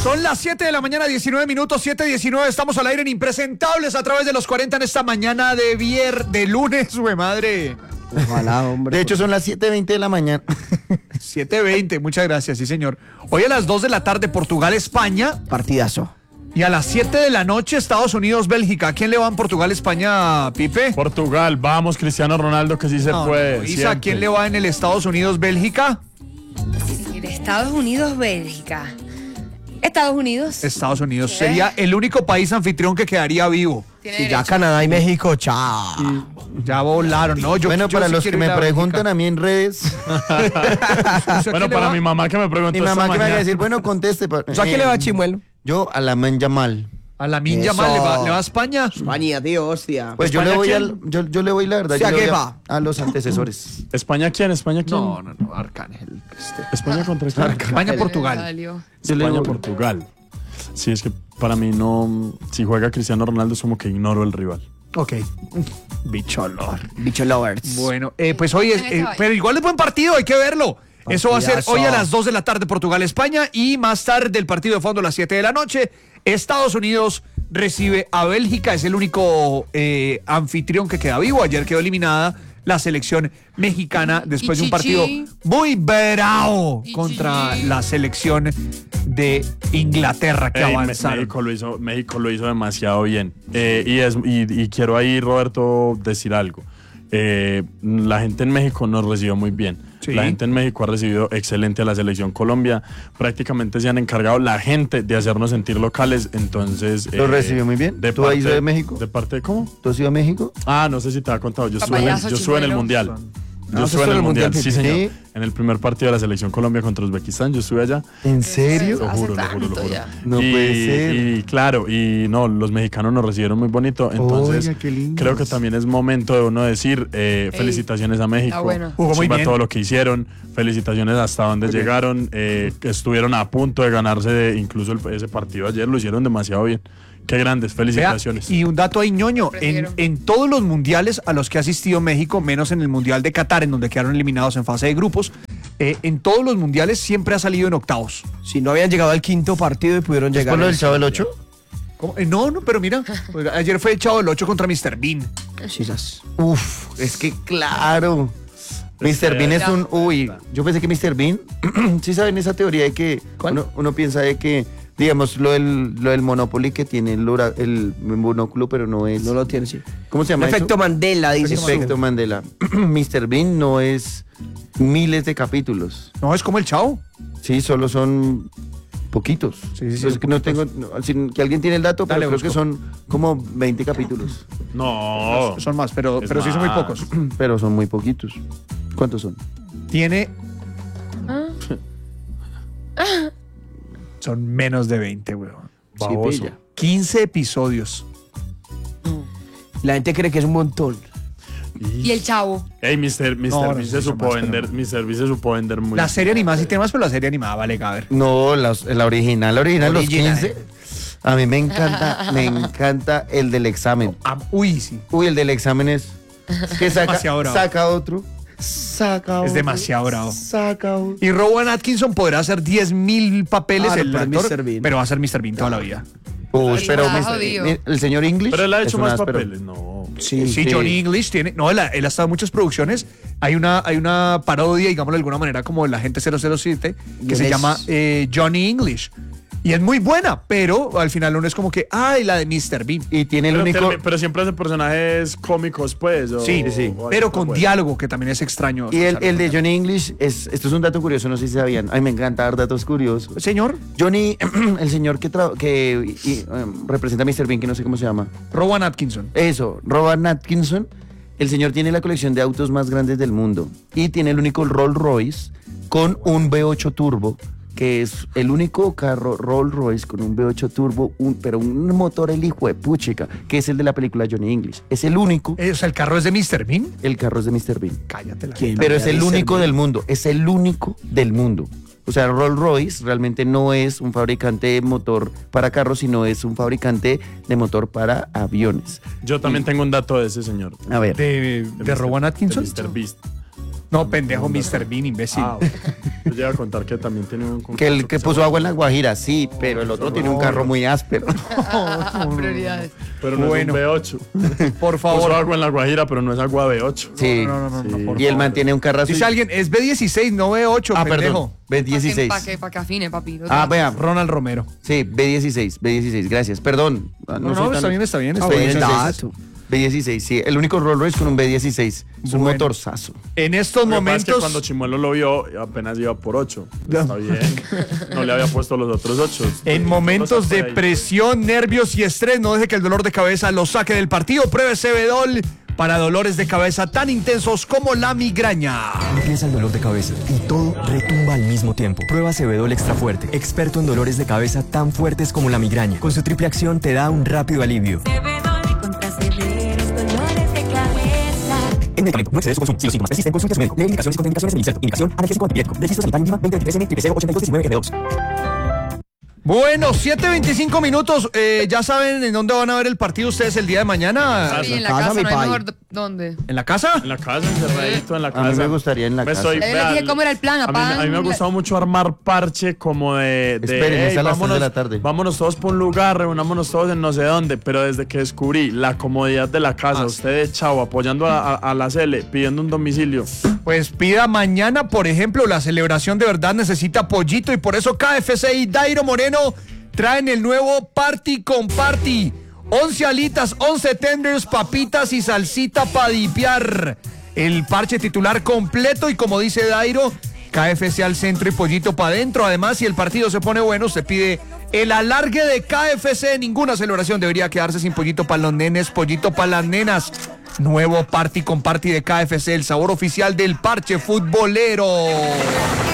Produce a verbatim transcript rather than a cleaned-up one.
Son las siete de la mañana, diecinueve minutos, siete diecinueve. Estamos al aire en Impresentables a través de los cuarenta en esta mañana de vier, de lunes, güey, madre. Ojalá, hombre. De hecho, son las siete veinte de la mañana. siete veinte, muchas gracias, sí, señor. Hoy a las dos de la tarde, Portugal, España. Partidazo. Y a las siete de la noche, Estados Unidos, Bélgica. ¿A quién le van Portugal, España, Pipe? Portugal, vamos, Cristiano Ronaldo, que sí se No, puede. no, Isa, ¿a quién le va en el Estados Unidos, Bélgica? Estados Unidos, Bélgica. Estados Unidos. Estados Unidos. Sería el único país anfitrión que quedaría vivo. Si ya Canadá y México, chao. Ya volaron, ¿no? Yo, bueno, yo para sí los quiero que ir me a preguntan Bélgica. a mí en redes, Bueno, para mi mamá que me preguntó mi mamá esta que me va a mañana. decir, bueno, conteste. pa- ¿O sea, quién eh, le va a Chimuelo? Yo a la men Yamal. A la Minja Eso. Mal, ¿le va, ¿le va a España? España, tío, hostia. Pues yo ¿España le voy quién? al, yo, yo le voy la verdad, O sea, yo le ¿qué voy a, va? a los antecesores. ¿España quién? ¿España quién? No, no, no, Arcángel. Este. ¿España contra quién? España, Portugal. Salió. Yo le España, digo- Portugal. Sí, es que para mí no. Si juega Cristiano Ronaldo es como que ignoro el rival. Ok. Bicho olor. Bicho lovers. Bueno, eh, pues hoy es. eh, pero igual es buen partido, hay que verlo. Eso va a ser Partidazo. hoy a las dos de la tarde, Portugal, España. Y más tarde, el partido de fondo a las siete de la noche. Estados Unidos recibe a Bélgica. Es el único eh, anfitrión que queda vivo. Ayer quedó eliminada la selección mexicana después de un partido Ichichi. muy bravo Ichichi. contra la selección de Inglaterra que Ey, Me- avanzaron. México, lo hizo, México lo hizo demasiado bien. Eh, y, es, y, y quiero ahí, Roberto, decir algo. Eh, la gente en México nos recibió muy bien. Sí. La gente en México ha recibido excelente a la selección Colombia. Prácticamente se han encargado la gente de hacernos sentir locales. Entonces. ¿Lo recibió muy bien? ¿Tú has ido de México? ¿De parte de cómo? ¿Tú has ido a México? Ah, no sé si te ha contado. Yo estuve en el, Papayazo, yo estuve en el chimuelo. Mundial. Ah, Yo estuve en el Mundial, sí, Pipe. señor. Sí. En el primer partido de la selección Colombia contra Uzbekistán, yo estuve allá. ¿En serio? Lo Hace juro, lo juro, lo tanto juro. ya. No y, puede ser. Y claro, y no, los mexicanos nos recibieron muy bonito. Entonces, Oiga, qué lindos. creo que también es momento de uno decir eh, Ey, felicitaciones a México. está bueno. Jugó muy Chimba bien. todo lo que hicieron. Felicitaciones hasta donde llegaron. eh, que estuvieron a punto de ganarse de- incluso el- ese partido ayer. Lo hicieron demasiado bien. Qué grandes, Vea, felicitaciones. y un dato ahí ñoño, en, Prefiero. en todos los mundiales a los que ha asistido México, menos en el Mundial de Qatar, en donde quedaron eliminados en fase de grupos, eh, en todos los mundiales siempre ha salido en octavos. Si no habían llegado al quinto partido y pudieron llegar. ¿Por lo del Chavo del Ocho? ¿Cómo? Eh, no, no, pero mira, pues, ayer fue el Chavo del ocho contra mister Bean. Sisas. Uf, es que claro. mister Bean es un... Uy, yo pensé que mister Bean... ¿Sí saben esa teoría de que uno, uno piensa de que, digamos, lo del, lo del Monopoly que tiene el, ora- el monóculo, pero no es... No lo tiene, sí. ¿Cómo se llama Efecto eso? Mandela, dice Efecto Mandela. mister Bean no es miles de capítulos. No, es como el Chavo. Sí, solo son poquitos. Sí, sí, sí, Pues que no tengo... no, sin- que alguien tiene el dato, pero Dale, creo busco. que son como veinte capítulos. No. Son más, pero, Es pero sí son muy más. pocos. Pero son muy poquitos. ¿Cuántos son? Tiene... Son menos de veinte, weón. Baboso. pilla. quince episodios. La gente cree que es un montón. Y el chavo. Ey, mister mister No, no, Bean sí, se son supo más, pero vender, no. mister Bean se supo vender muy La serie animada sí tiene más, pero la serie animada vale caber. No, la, la original, la original, Original. los quince. A mí me encanta, me encanta el del examen. Ah, uy, sí. Uy, el del examen es que saca, Demasiado bravo. saca otro, saca otro. Es demasiado bravo. Saca otro. Y Rowan Atkinson podrá hacer diez mil papeles, Ah, no, el pero es actor, mister Bean. pero va a ser mister Bean toda la vida. Uy, Sí, pero está mister jodido. mi- el señor English. Pero él ha es hecho un más áspero. papeles, no. Sí, sí. Johnny English tiene. No, él ha, él ha estado en muchas producciones. Hay una, hay una parodia, digámoslo de alguna manera, como el agente cero cero siete, que se Yes. llama eh, Johnny English. Y es muy buena, pero al final uno es como que, ay, la de mister Bean. Y tiene el Pero, único. termi- pero siempre hace personajes cómicos, pues. O, Sí, sí. o pero así, con pues. diálogo, que también es extraño. Y el, escucharlo. el de Johnny English, es, esto es un dato curioso, no sé si sabían. Ay, me encanta dar datos curiosos. Señor, Johnny, el señor que, tra- que y, um, representa a mister Bean, que no sé cómo se llama. Rowan Atkinson. Eso, Robert Atkinson, el señor tiene la colección de autos más grandes del mundo y tiene el único Rolls Royce con un V ocho turbo, que es el único carro Rolls Royce con un V ocho turbo, un, pero un motor el hijo de puchica, que es el de la película Johnny English. Es el único, Eh, o sea, el carro es de mister Bean. el carro es de mister Bean. Cállate la ¿Quién? jeta. Pero es el mister único Bean. del mundo, es el único del mundo. O sea, Rolls Royce realmente no es un fabricante de motor para carros, sino es un fabricante de motor para aviones. Yo también tengo un dato de ese señor. A ver. De, de mister Rowan Atkinson. De mister Beast. No, pendejo, mister Bean, imbécil. Ah, bueno. Yo llegué a contar que también tiene un Que el concurso que se puso llama- agua en la Guajira, sí, pero el otro tiene un carro muy áspero. Prioridades. Pero no Bueno. es un B ocho. Por Puso favor. agua en la Guajira, pero no es agua B ocho. Sí. No, no, no, no, Sí. por Y él favor. mantiene un carrazo. Dice y- alguien, es B dieciséis, no B ocho, Ah, pendejo. perdón. B dieciséis. Para que, pa' que afine, papi. No Ah, te- vea. Ronald Romero. Sí, B dieciséis, B dieciséis, gracias. Perdón. No, soy no, tan- está bien, está bien. Está Ah, B bien. buen dieciséis. dato. B dieciséis, sí. El único Rolls Royce con un B dieciséis. Es un Bueno. motorzazo. En estos Lo que pasa es que momentos... cuando Chimuelo lo vio, apenas iba por ocho. Está bien. No le había puesto los otros ocho. En momentos de presión, nervios y estrés, no deje que el dolor de cabeza lo saque del partido. Pruebe Cebedol para dolores de cabeza tan intensos como la migraña. Empieza el dolor de cabeza y todo retumba al mismo tiempo. Prueba Cebedol Extra Fuerte, experto en dolores de cabeza tan fuertes como la migraña. Con su triple acción te da un rápido alivio. Cebedol contra severos dolores de cabeza. El medicamento no excede su consumo. Si los síntomas persisten, consulte a su médico. Lee indicaciones y contraindicaciones en el inserto. Indicación analgésico antipirético. Registro sanitario INVIMA veinte veintitrés N triple cero ochenta y dos diecinueve F dos. Bueno, siete veinticinco minutos. Eh, ya saben en dónde van a ver el partido ustedes el día de mañana. Sí, en la Casa, casa, mi no hay pai. mejor. d- ¿Dónde? ¿En la casa? En la casa, encerradito en la A casa. mí me gustaría en la Me casa. estoy- Ya les vea, dije cómo era el plan, A mí, apagan a mí me ha la- gustado mucho armar parche como de... de Esperen, es "Ey, a las tres de vámonos, la tarde". vámonos todos por un lugar, reunámonos todos en no sé dónde. Pero desde que descubrí la comodidad de la casa, usted de chavo apoyando a, a, a la Cele, pidiendo un domicilio. Pues pida mañana, por ejemplo, la celebración de verdad necesita pollito y por eso K F C y Dairo Moreno traen el nuevo Party con Party. once alitas, once tenders, papitas y salsita para dipiar. El parche titular completo y como dice Dairo, K F C al centro y pollito para adentro. Además, si el partido se pone bueno, se pide el alargue de K F C. Ninguna celebración debería quedarse sin pollito para los nenes, pollito para las nenas. Nuevo Party con Party de K F C, el sabor oficial del parche futbolero.